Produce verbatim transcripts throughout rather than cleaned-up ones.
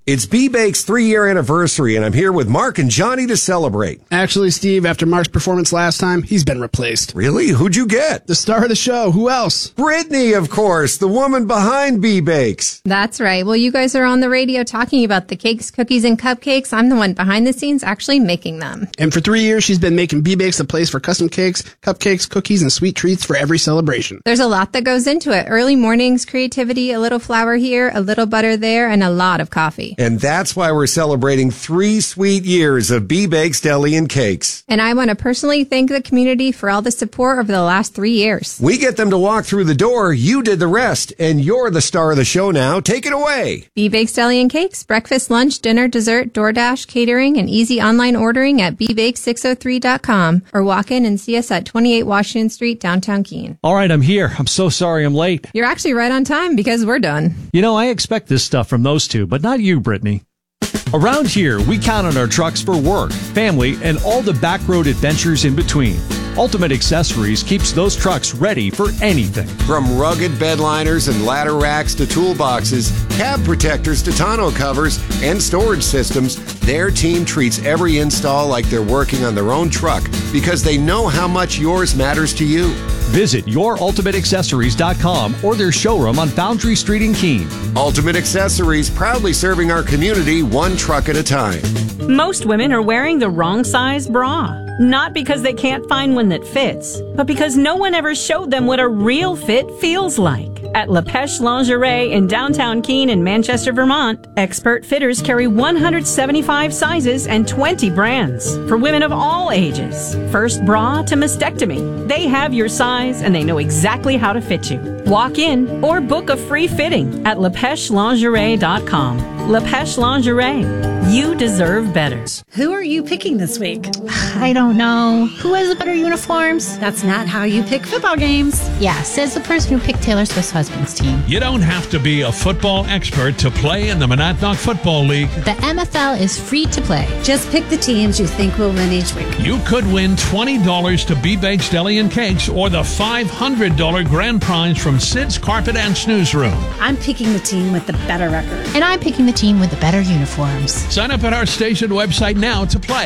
It's B-Bake's three-year anniversary, and I'm here with Mark and Johnny to celebrate. Actually, Steve, after Mark's performance last time, he's been replaced. Really? Who'd you get? The star of the show. Who else? Brittany, of course, the woman behind B-Bakes. That's right. Well, you guys are on the radio talking about the cakes, cookies, and cupcakes. I'm the one behind the scenes actually making them. And for three years, she's been making B-Bakes a place for custom cakes, cupcakes, cookies, and sweet treats for every celebration. There's a lot that goes into it. Early mornings, creativity, a little flour here, a little butter there, and a lot of coffee. And that's why we're celebrating three sweet years of B-Bakes Deli and Cakes. And I want to personally thank the community for all the support over the last three years. We get them to walk through the door. You did the rest, and you're the star of the show now. Take it away. B-Bakes Deli and Cakes, breakfast, lunch, dinner, dessert, DoorDash, catering, and easy online ordering at b bakes six oh three dot com or walk in and see us at twenty-eight Washington Street, downtown Keene. All right, I'm here. I'm so sorry I'm late. You're actually right on time because we're done. You know, I expect this stuff from those two, but not you, Brittany. Around here, we count on our trucks for work, family, and all the back road adventures in between. Ultimate Accessories keeps those trucks ready for anything. From rugged bed liners and ladder racks to toolboxes, cab protectors to tonneau covers, and storage systems, their team treats every install like they're working on their own truck because they know how much yours matters to you. Visit your ultimate accessories dot com or their showroom on Foundry Street in Keene. Ultimate Accessories, proudly serving our community one truck at a time. Most women are wearing the wrong size bra. Not because they can't find one that fits, but because no one ever showed them what a real fit feels like. At La Pêche Lingerie in downtown Keene and Manchester, Vermont, expert fitters carry one hundred seventy-five sizes and twenty brands for women of all ages. First bra to mastectomy. They have your size and they know exactly how to fit you. Walk in or book a free fitting at la pêche lingerie dot com. La Pêche Lingerie. You deserve better. Who are you picking this week? I don't know. Who has the better uniforms? That's not how you pick football games. Yeah, says the person who picked Taylor Swift's husband's team. You don't have to be a football expert to play in the Monadnock Football League. The M F L is free to play. Just pick the teams you think will win each week. You could win twenty dollars to B-Bakes Deli and Cakes or the five hundred dollars grand prize from Sid's Carpet and Snooze Room. I'm picking the team with the better record. And I'm picking the team with the better uniforms. Sign up at our station website now to play.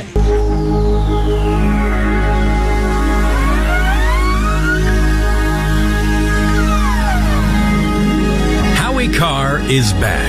Howie Carr is back.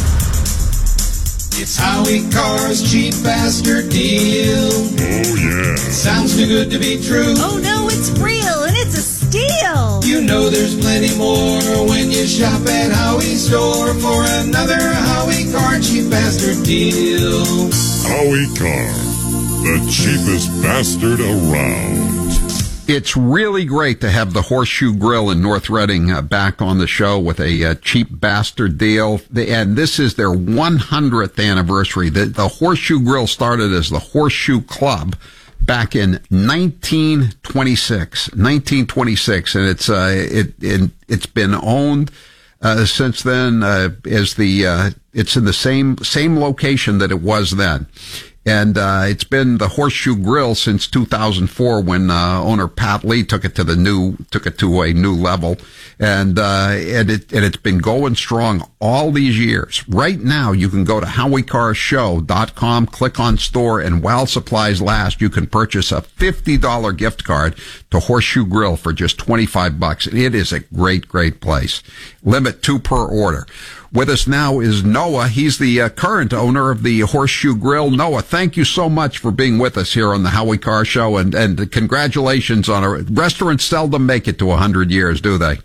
It's Howie Carr's cheap bastard deal. Oh, yeah. Sounds too good to be true. Oh, no, it's real, and it's a steal. You know there's plenty more when you shop at Howie's store for another Howie Carr cheap bastard deal. Howie Carr, the cheapest bastard around. It's really great to have the Horseshoe Grill in North Reading uh, back on the show with a uh, cheap bastard deal. The, and this is their one hundredth anniversary. The, the Horseshoe Grill started as the Horseshoe Club back in nineteen twenty-six. nineteen twenty-six, and it's uh, it, it it's been owned uh, since then uh, as the uh, it's in the same same location that it was then. And uh it's been the Horseshoe Grill since two thousand four when uh owner Pat Lee took it to the new took it to a new level. And uh and it and it's been going strong all these years. Right now you can go to howie carr show dot com, click on store, and while supplies last, you can purchase a fifty dollars gift card to Horseshoe Grill for just twenty-five bucks. It is a great, great place. Limit two per order. With us now is Noah. He's the uh, current owner of the Horseshoe Grill. Noah, thank you so much for being with us here on the Howie Carr Show, and, and congratulations on a restaurant. Seldom make it to one hundred years, do they?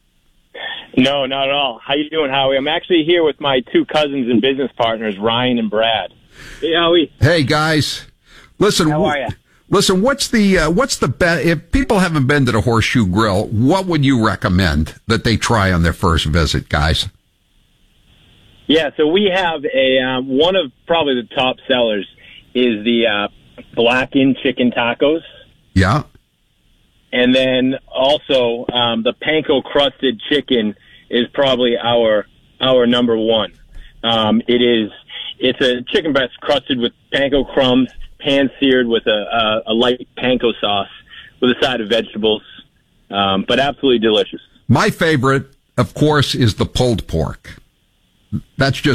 No, not at all. How you doing, Howie? I'm actually here with my two cousins and business partners, Ryan and Brad. Hey, Howie. Hey, guys. Listen. How are you? Listen, what's the uh, what's the best? If people haven't been to the Horseshoe Grill, what would you recommend that they try on their first visit, guys? Yeah, so we have a um, one of probably the top sellers is the uh, blackened chicken tacos. Yeah. And then also um, the panko crusted chicken is probably our our number one. Um, it is it's a chicken breast crusted with panko crumbs, pan seared with a, a, a light panko sauce with a side of vegetables, um, but absolutely delicious. My favorite, of course, is the pulled pork. That's just